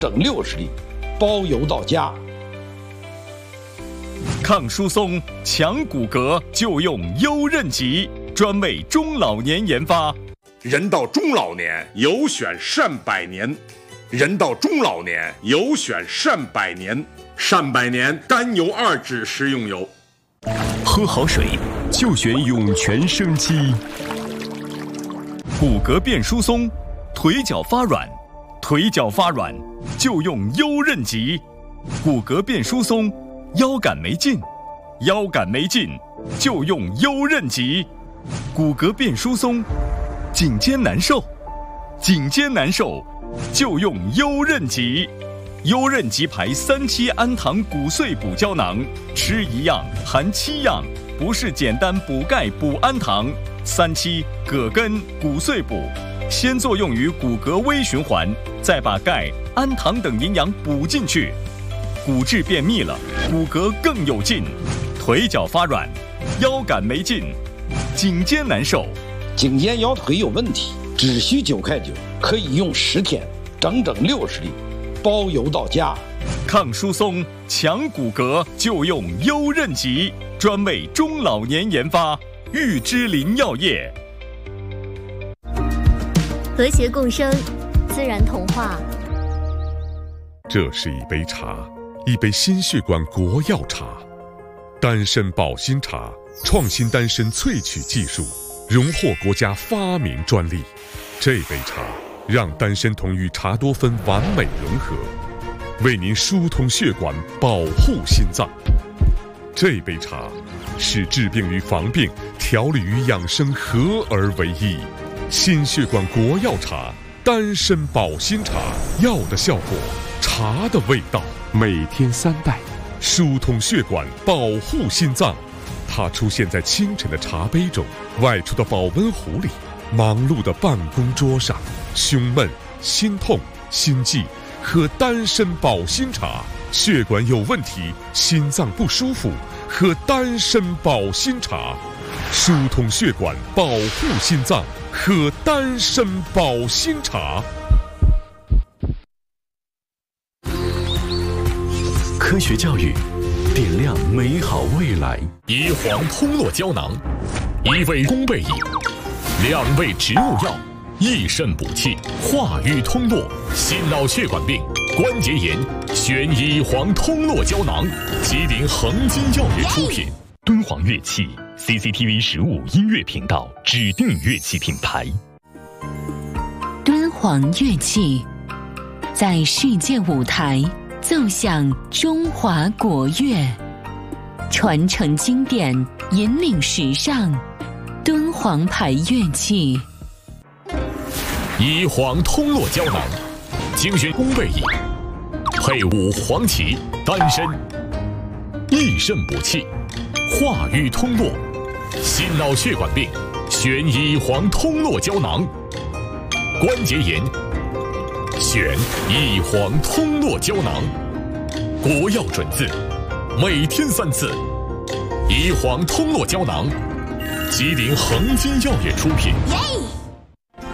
整60粒，包邮到家。 抗疏松、强骨骼就用优韧极，专为中老年研发。 人到中老年，有选善百年。人到中老年，有选善百年。善百年甘油2酯食用油。 喝好水就选涌泉生机。骨骼变疏松，腿脚发软，腿脚发软就用优韧极。骨骼变疏松，腰杆没劲，腰杆没劲就用优韧极。骨骼变疏松，颈肩难受，颈肩难受就用优韧极。优韧极牌3期氨糖骨碎补胶囊，吃1样含7样，不是简单补钙补氨糖。3期葛根骨碎补，先作用于骨骼微循环，再把钙、氨糖等营养补进去，骨质变密了，骨骼更有劲。腿脚发软，腰杆没劲，颈肩难受， 颈肩腰腿有问题，只需9块9，可以用10天，整60粒，包邮到家。 抗疏松、强骨骼就用优韧极，专为中老年研发。玉芝林药业。 和谐共生，自然童话。 这是一杯茶，一杯心血管国药茶，丹参保心茶，创新丹参萃取技术，荣获国家发明专利。这杯茶让丹参酮与茶多酚完美融合，为您疏通血管，保护心脏。这杯茶是治病与防病、调理与养生合而为一。心血管国药茶，丹参保心茶，药的效果，茶的味道，每天3袋，疏通血管，保护心脏。它出现在清晨的茶杯中，外出的保温壶里，忙碌的办公桌上。胸闷、心痛、心悸，喝丹参保心茶；血管有问题，心脏不舒服，喝丹参保心茶。疏通血管，保护心脏，喝丹参保心茶。 科学教育，点亮美好未来。 乙黄通络胶囊，1味宫贝饮，2味植物药，益肾补气，化瘀通络，心脑血管病、关节炎，选乙黄通络胶囊。吉林恒金药业出品。 敦煌乐器 CCTV 15音乐频道指定乐器品牌。 敦煌乐器在世界舞台奏响中华国乐，传承经典，引领时尚。敦煌牌乐器。 乙黄通络胶囊，精选宫贝饮，配伍黄芪、丹参，益肾补气，化瘀通络，心脑血管病选乙黄通络胶囊，关节炎选乙黄通络胶囊。国药准字，每天3次。乙黄通络胶囊，吉林恒金药业出品。